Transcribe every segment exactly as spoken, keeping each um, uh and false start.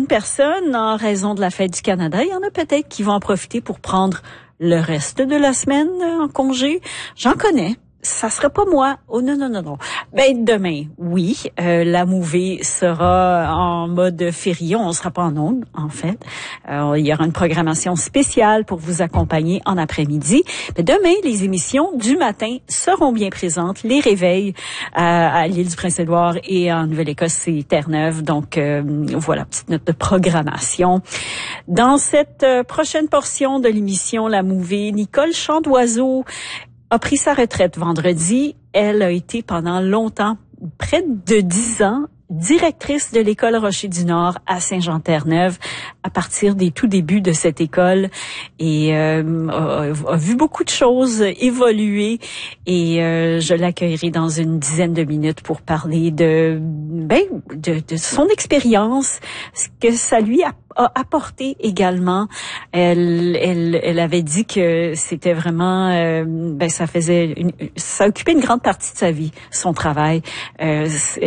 certaines personnes, en raison de la fête du Canada, il y en a peut-être qui vont en profiter pour prendre le reste de la semaine en congé. J'en connais. Ça sera pas moi. Oh non, non, non, non. Ben, demain, oui, euh, la mouvée sera en mode férié. On sera pas en ondes, en fait. Euh, il y aura une programmation spéciale pour vous accompagner en après-midi. Mais demain, les émissions du matin seront bien présentes. Les réveils à, à l'île du Prince-Édouard et en Nouvelle-Écosse, c'est Terre-Neuve. Donc, euh, voilà, petite note de programmation. Dans cette euh, prochaine portion de l'émission La Mouvée, Nicole Chandoiseau a pris sa retraite vendredi. Elle a été pendant longtemps, près de dix ans, directrice de l'école Rocher du Nord à Saint-Jean-Terre-Neuve à partir des tout débuts de cette école et euh, a, a vu beaucoup de choses évoluer et euh, je l'accueillerai dans une dizaine de minutes pour parler de ben de, de son expérience, ce que ça lui a a apporté également. Elle, elle, elle avait dit que c'était vraiment, euh, ben ça faisait, une, ça occupait une grande partie de sa vie, son travail. Euh,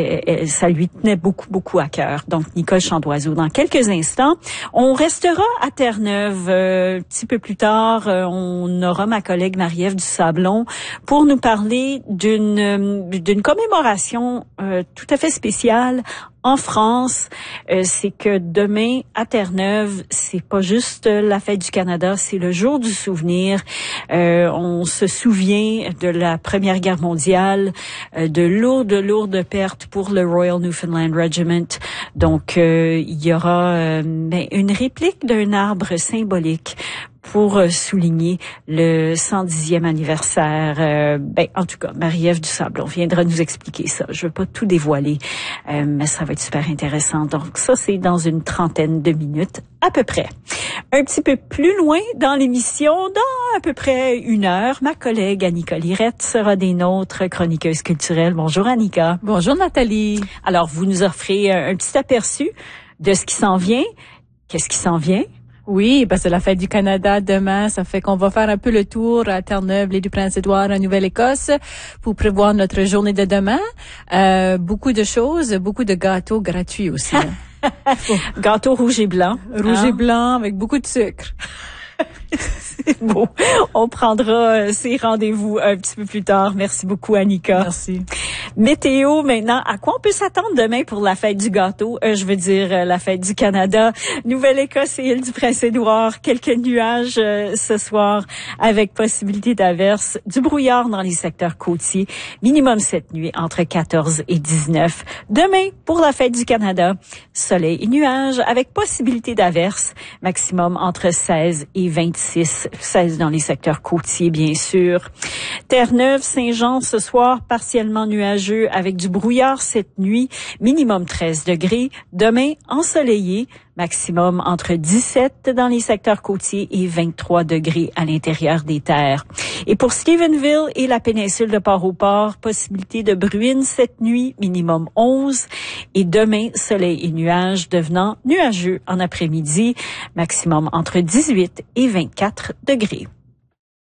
ça lui tenait beaucoup, beaucoup à cœur. Donc Nicole Chandoiseau, dans quelques instants, on restera à Terre-Neuve. Euh, un petit peu plus tard, euh, on aura ma collègue Marie-Ève du Sablon pour nous parler d'une d'une commémoration euh, tout à fait spéciale. En France, euh, c'est que demain, à Terre-Neuve, c'est pas juste la fête du Canada, c'est le jour du souvenir. Euh, on se souvient de la Première Guerre mondiale, euh, de lourdes, lourdes pertes pour le Royal Newfoundland Regiment. Donc, euh, il y aura euh, ben, une réplique d'un arbre symbolique pour souligner le cent dixième anniversaire. Euh, ben, en tout cas, Marie-Ève du Sablon viendra nous expliquer ça. Je veux pas tout dévoiler, euh, mais ça va être super intéressant. Donc ça, c'est dans une trentaine de minutes à peu près. Un petit peu plus loin dans l'émission, dans à peu près une heure, ma collègue Annika Lirette sera des nôtres, chroniqueuse culturelle. Bonjour Annika. Bonjour Nathalie. Alors, vous nous offrez un, un petit aperçu de ce qui s'en vient. Qu'est-ce qui s'en vient? Oui, ben c'est la fête du Canada demain. Ça fait qu'on va faire un peu le tour à Terre-Neuve, l'île du Prince-Édouard, en Nouvelle-Écosse, pour prévoir notre journée de demain. Euh, beaucoup de choses, beaucoup de gâteaux gratuits aussi. Hein. Gâteau rouge et blanc. Rouge hein? et blanc avec beaucoup de sucre. C'est beau. On prendra ces rendez-vous un petit peu plus tard. Merci beaucoup, Annika. Merci. Météo, maintenant. À quoi on peut s'attendre demain pour la fête du gâteau? Euh, je veux dire, euh, la fête du Canada. Nouvelle-Écosse et île du Prince-Édouard. Quelques nuages euh, ce soir avec possibilité d'averses. Du brouillard dans les secteurs côtiers. Minimum cette nuit entre quatorze et dix-neuf. Demain, pour la fête du Canada, soleil et nuages avec possibilité d'averses. Maximum entre seize et vingt-six. seize dans les secteurs côtiers, bien sûr. Terre-Neuve, Saint-Jean, ce soir, partiellement nuageux avec du brouillard cette nuit. Minimum treize degrés. Demain, ensoleillé. Maximum entre dix-sept dans les secteurs côtiers et vingt-trois degrés à l'intérieur des terres. Et pour Stephenville et la péninsule de Port-au-Port, possibilité de bruine cette nuit, minimum onze. Et demain, soleil et nuages devenant nuageux en après-midi, maximum entre dix-huit et vingt-quatre degrés.